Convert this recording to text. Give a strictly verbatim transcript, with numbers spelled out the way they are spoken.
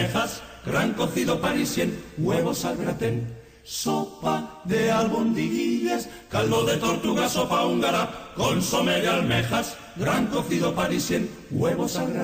almejas, gran cocido parisien, huevos al gratén, sopa de albondiguillas, caldo de tortuga, sopa húngara, consomé de almejas, gran cocido parisien, huevos al gratén.